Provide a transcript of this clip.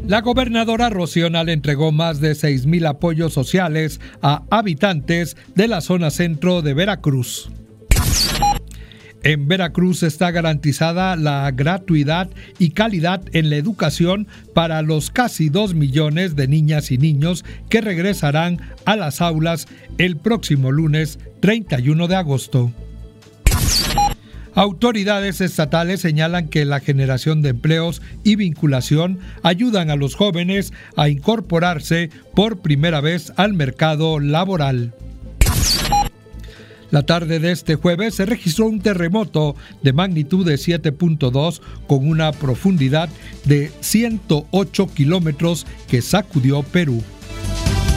La gobernadora Rocío le entregó más de 6,000 apoyos sociales a habitantes de la zona centro de Veracruz. En Veracruz está garantizada la gratuidad y calidad en la educación para los casi 2 millones de niñas y niños que regresarán a las aulas el próximo lunes 31 de agosto. Autoridades estatales señalan que la generación de empleos y vinculación ayudan a los jóvenes a incorporarse por primera vez al mercado laboral. La tarde de este jueves se registró un terremoto de magnitud de 7.2 con una profundidad de 108 kilómetros que sacudió Perú.